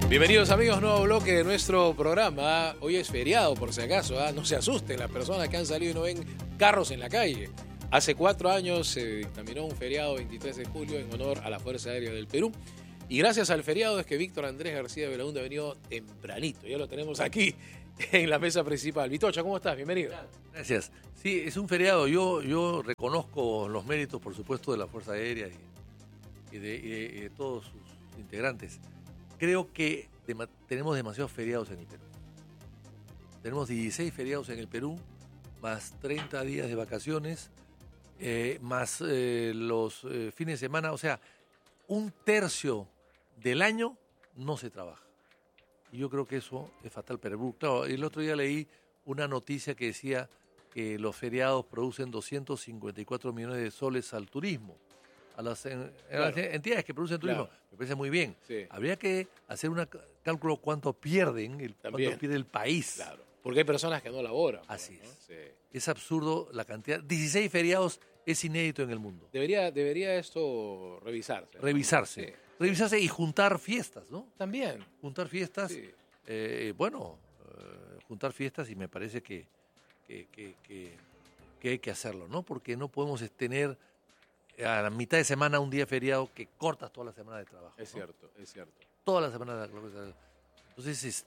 Bienvenidos amigos, nuevo bloque de nuestro programa. Hoy es feriado por si acaso, no se asusten las personas que han salido y no ven carros en la calle. Hace 4 años se dictaminó un feriado 23 de julio en honor a la Fuerza Aérea del Perú. Y gracias al feriado es que Víctor Andrés García de Belaúnde ha venido tempranito. Ya lo tenemos aquí en la mesa principal. Vitocha, ¿cómo estás? Bienvenido. Gracias. Sí, es un feriado. Yo reconozco los méritos, por supuesto, de la Fuerza Aérea y de todos sus integrantes. Creo que tenemos demasiados feriados en el Perú. Tenemos 16 feriados en el Perú, más 30 días de vacaciones, más los fines de semana. O sea, 1/3 del año no se trabaja. Y yo creo que eso es fatal para el Perú. Claro, el otro día leí una noticia que decía que los feriados producen 254 millones de soles al turismo. A las entidades que producen turismo. Claro. Me parece muy bien. Sí. Habría que hacer un cálculo cuánto pierden, cuánto pierde el país. Claro, porque hay personas que no laboran. Así es. ¿No? Sí. Es absurdo la cantidad. 16 feriados es inédito en el mundo. Debería esto revisarse. ¿No? Revisarse. Sí. Revisarse y juntar fiestas, ¿no? También. Juntar fiestas. Sí. Juntar fiestas y me parece que hay que hacerlo, ¿no? Porque no podemos tener a la mitad de semana un día feriado que cortas toda la semana de trabajo. Es cierto. Toda la semana de trabajo. Entonces,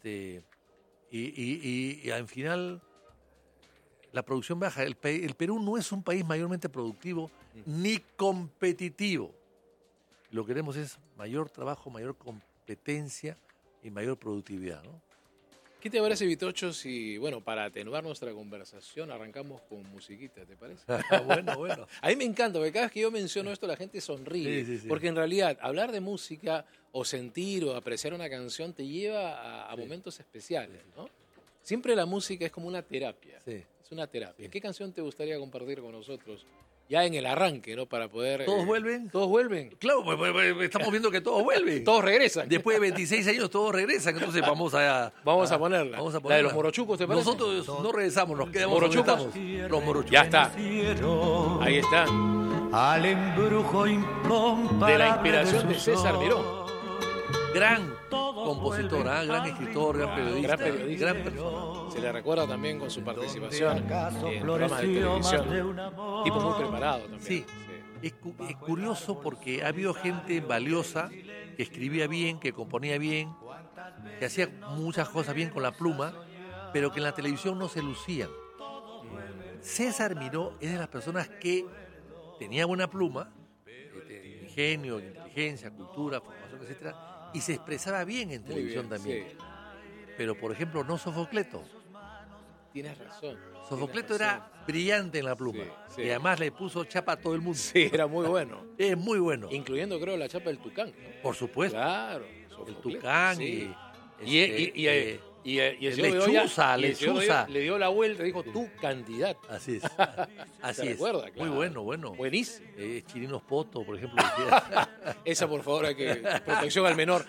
y al final la producción baja. El Perú no es un país mayormente productivo ni competitivo. Lo que queremos es mayor trabajo, mayor competencia y mayor productividad, ¿no? ¿Qué te parece, Vitocho, si, para atenuar nuestra conversación arrancamos con musiquita, ¿te parece? Bueno. A mí me encanta, porque cada vez que yo menciono esto la gente sonríe. Sí. Porque en realidad hablar de música o sentir o apreciar una canción te lleva a momentos especiales, ¿no? Siempre la música es como una terapia. Sí. Es una terapia. Sí. ¿Qué canción te gustaría compartir con nosotros? Ya en el arranque, ¿no? Para poder... ¿Todos vuelven? ¿Todos vuelven? Claro, pues estamos viendo que todos vuelven. Todos regresan. Después de 26 años todos regresan, entonces vamos a ponerla. La de los morochucos, ¿te parece? Nosotros no regresamos, nos quedamos ¿Morochucos? Los morochucos. Ya está. Ahí está. Al embrujo incomparable de la inspiración de César Miró. Gran compositor, gran escritor, gran periodista. Gran persona. Se le recuerda también con su participación en programas de televisión. Tipo muy preparado también. Sí. Es curioso porque ha habido gente valiosa que escribía bien, que componía bien, que hacía muchas cosas bien con la pluma, pero que en la televisión no se lucían. César Miró es de las personas que tenía buena pluma, ingenio, inteligencia, cultura, formación, etcétera, y se expresaba bien en televisión también. Sí. Pero, por ejemplo, no Sofocleto. Tienes razón. Sofocleto era brillante en la pluma. Sí. Y además le puso chapa a todo el mundo. Sí, era muy bueno. Es muy bueno. Incluyendo, creo, la chapa del Tucán, ¿no? Por supuesto. Claro. El Tucán sí. y el Lechuza. Le dio la vuelta y dijo, tú candidato. Así es. Así es. Recuerda, claro. Muy bueno. Buenísimo. Chirinos Poto, por ejemplo. Esa, por favor, hay que... Protección al menor.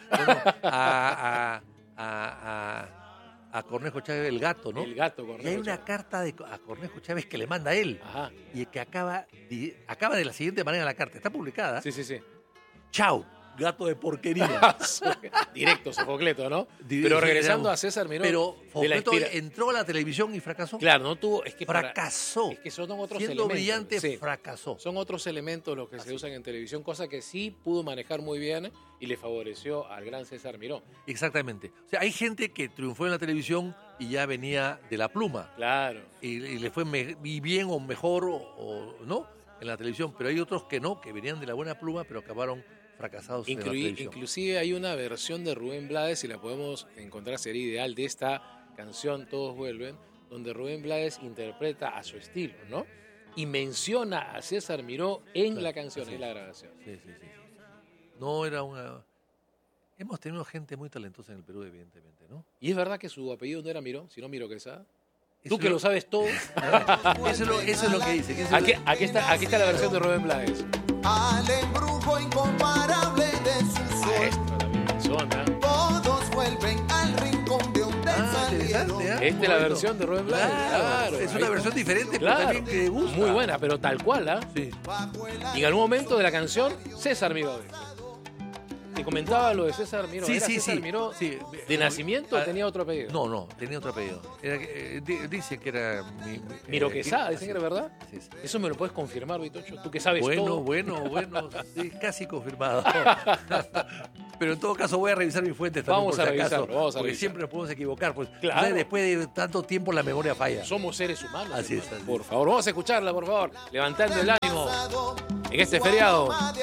A Cornejo Chávez, el gato, ¿no? El gato, Cornejo. Y hay una carta a Cornejo Chávez que le manda a él. Ajá. Y que acaba de la siguiente manera la carta. Está publicada. Sí. Chau, gato de porquería. Directo, Sofocleto, ¿no? Pero regresando a César Miró. Pero Sofocleto entró a la televisión y fracasó. Claro, no tuvo... Es que fracasó. Es que son otros Siendo elementos. Brillante, fracasó. Son otros elementos los que se usan en televisión, cosa que sí pudo manejar muy bien y le favoreció al gran César Miró. Exactamente. O sea, hay gente que triunfó en la televisión y ya venía de la pluma. Claro. Y le fue bien o mejor o no en la televisión. Pero hay otros que no, que venían de la buena pluma, pero acabaron fracasados en la televisión. Inclusive hay una versión de Rubén Blades, si la podemos encontrar sería ideal, de esta canción Todos Vuelven, donde Rubén Blades interpreta a su estilo, ¿no? Y menciona a César Miró en la canción, en la grabación. Sí. No era una... Hemos tenido gente muy talentosa en el Perú, evidentemente, ¿no? ¿Y es verdad que su apellido no era Miró, sino Miro Quesada? Tú que lo sabes todo. Eso es lo que dice. Aquí está la versión de Rubén Blades. Al embrujo incomparable de su sol. Todos vuelven al rincón de un salieron. Esta es la versión de Rubén Blades. Claro. Es una versión diferente, pero también que gusta. Muy buena, pero tal cual, ¿ah? Sí. Y en algún momento de la canción, César Miró. Te comentaba lo de César Miró. Sí, ¿Era sí, César sí. Miró Sí. de nacimiento o tenía otro apellido? No, tenía otro apellido. Dice que era Miró Quesada, dicen que era verdad. Sí. ¿Eso me lo puedes confirmar, Vitocho? ¿Tú que sabes Bueno, todo? sí, casi confirmado. Pero en todo caso voy a revisar mis fuentes también, Vamos por a si acaso, revisarlo, vamos a porque revisarlo. siempre nos podemos equivocar. Pues, Claro. ¿sabes? Después de tanto tiempo la memoria falla. Somos seres humanos. Así es, hermano. así es. Por favor, vamos a escucharla, por favor. Levantando el ánimo en este feriado.